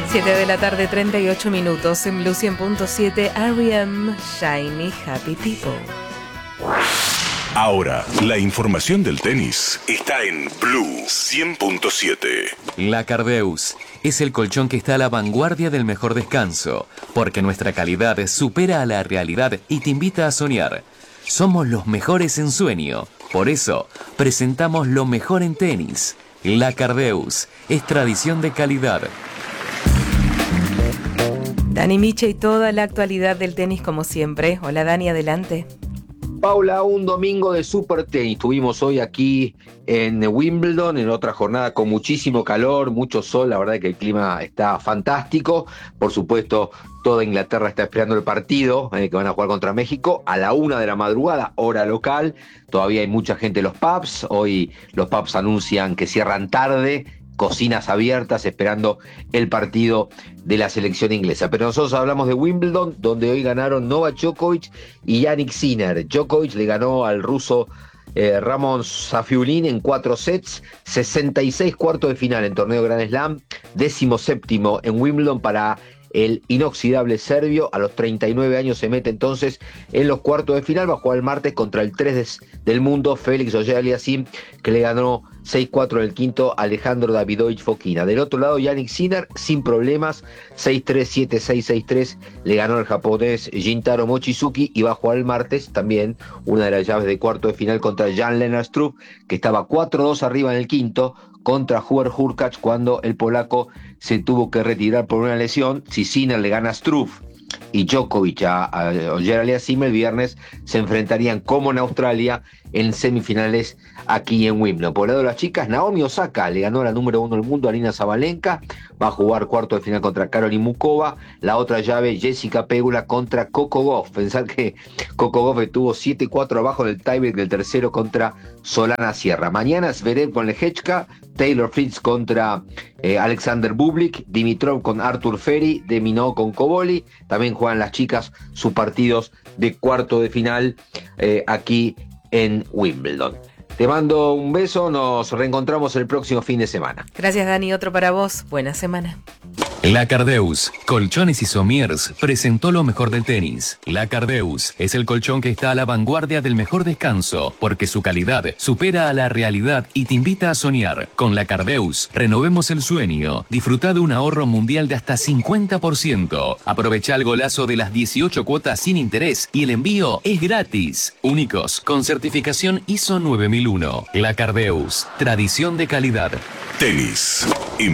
7 de la tarde, 38 minutos en Blue 100.7, R.E.M. Shiny Happy People. Ahora, la información del tenis está en Blue 100.7. La Cardeus es el colchón que está a la vanguardia del mejor descanso, porque nuestra calidad supera a la realidad y te invita a soñar. Somos los mejores en sueño, por eso presentamos lo mejor en tenis. La Cardeus es tradición de calidad. Dani Miche y toda la actualidad del tenis como siempre. Hola Dani, adelante. Paula, un domingo de super tenis. Estuvimos hoy aquí en Wimbledon, en otra jornada con muchísimo calor, mucho sol. La verdad es que el clima está fantástico. Por supuesto, toda Inglaterra está esperando el partido que van a jugar contra México a la 1 de la madrugada, hora local. Todavía hay mucha gente en los pubs. Hoy los pubs anuncian que cierran tarde, cocinas abiertas esperando el partido de la selección inglesa. Pero nosotros hablamos de Wimbledon, donde hoy ganaron Novak Djokovic y Jannik Sinner. Djokovic le ganó al ruso Ramón Safiulín en 4 sets, 66 cuartos de final en torneo Grand Slam, 17º en Wimbledon para el inoxidable serbio. A los 39 años se mete entonces en los cuartos de final. Va a jugar el martes contra el 3 del mundo, Félix Auger-Aliassime, que le ganó 6-4 en el quinto Alejandro Davidovich Fokina. Del otro lado, Jannik Sinner sin problemas, 6-3, 7-6, 6-3, le ganó el japonés Shintaro Mochizuki y va a jugar el martes también una de las llaves de cuarto de final contra Jan-Lennard Struff, que estaba 4-2 arriba en el quinto, contra Hubert Hurkacz cuando el polaco se tuvo que retirar por una lesión. Si Sinner le gana a Struff y Djokovic a Auger-Aliassime, el viernes se enfrentarían como en Australia en semifinales aquí en Wimbledon. Por el lado de las chicas, Naomi Osaka le ganó a la número 1 del mundo, Aryna Sabalenka, va a jugar cuarto de final contra Caroline Muchova. La otra llave, Jessica Pegula contra Coco Gauff. Pensar que Coco Gauff estuvo 7-4 abajo en el tiebreak del tercero contra Solana Sierra. Mañana Zverev con Lehechka, Taylor Fritz contra Alexander Bublik, Dimitrov con Artur Feri, de Minaur con Koboli. También juegan las chicas sus partidos de cuarto de final aquí en Wimbledon. Te mando un beso, nos reencontramos el próximo fin de semana. Gracias Dani, otro para vos. Buena semana. La Cardeus, Colchones y Somiers, presentó lo mejor del tenis. La Cardeus es el colchón que está a la vanguardia del mejor descanso, porque su calidad supera a la realidad y te invita a soñar. Con La Cardeus, renovemos el sueño. Disfruta de un ahorro mundial de hasta 50%. Aprovecha el golazo de las 18 cuotas sin interés y el envío es gratis. Únicos, con certificación ISO 9001. La Cardeus, tradición de calidad. Tenis.